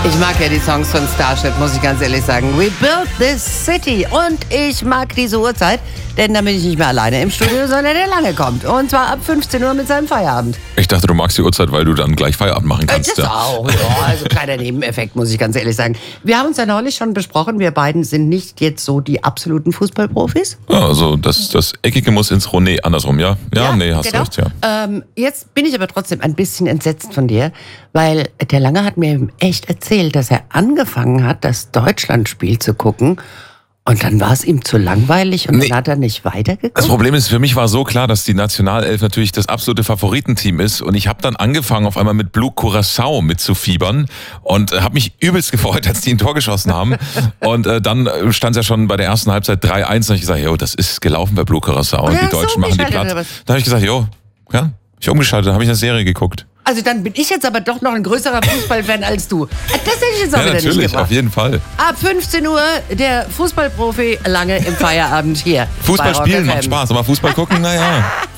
Ich mag ja die Songs von Starship, muss ich ganz ehrlich sagen. We built this city. Und ich mag diese Uhrzeit, denn dann bin ich nicht mehr alleine im Studio, sondern der Lange kommt. Und zwar ab 15 Uhr mit seinem Feierabend. Ich dachte, du magst die Uhrzeit, weil du dann gleich Feierabend machen kannst. Das auch, ja. Also kleiner Nebeneffekt, muss ich ganz ehrlich sagen. Wir haben uns ja neulich schon besprochen, wir beiden sind nicht jetzt so die absoluten Fußballprofis. Ja, also das Eckige muss ins Roné, andersrum, ja? Ja, nee, hast genau. recht, ja. Jetzt bin ich aber trotzdem ein bisschen entsetzt von dir, weil der Lange hat mir echt erzählt, dass er angefangen hat, das Deutschlandspiel zu gucken. Und dann war es ihm zu langweilig und dann hat er nicht weitergeguckt. Das Problem ist, für mich war so klar, dass die Nationalelf natürlich das absolute Favoritenteam ist. Und ich habe dann angefangen, auf einmal mit Blue Curaçao mitzufiebern und habe mich übelst gefreut, als die ein Tor geschossen haben. Und dann stand es ja schon bei der ersten Halbzeit 3-1 und ich gesagt, jo, das ist gelaufen bei Blue Curaçao und die Deutschen machen die platt. Da habe ich gesagt, jo, ja, ich umgeschaltet, dann habe ich eine Serie geguckt. Also dann bin ich jetzt aber doch noch ein größerer Fußballfan als du. Das hätte ich jetzt auch wieder nicht natürlich, gebracht. auf jeden Fall. Ab 15 Uhr der Fußballprofi Lange im Feierabend hier. Fußball spielen macht Spaß, aber Fußball gucken, naja.